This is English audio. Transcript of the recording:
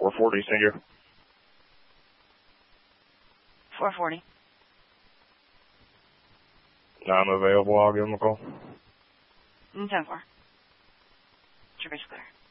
440, Senior. 440. I'm available. I'll give him a call. 10-4. Your base clear.